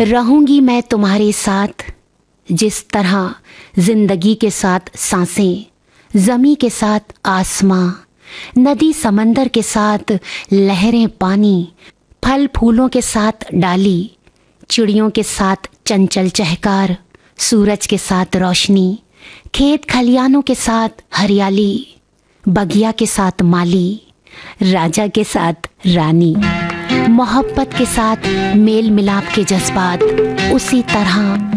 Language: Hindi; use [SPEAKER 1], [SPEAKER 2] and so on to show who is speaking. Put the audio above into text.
[SPEAKER 1] रहूंगी मैं तुम्हारे साथ, जिस तरह जिंदगी के साथ सांसें, जमी के साथ आसमां, नदी समंदर के साथ लहरें पानी, फल फूलों के साथ डाली, चिड़ियों के साथ चंचल चहकार, सूरज के साथ रोशनी, खेत खलियानों के साथ हरियाली, बगिया के साथ माली, राजा के साथ रानी। मोहब्बत के साथ मेल मिलाप के जज्बात, उसी तरह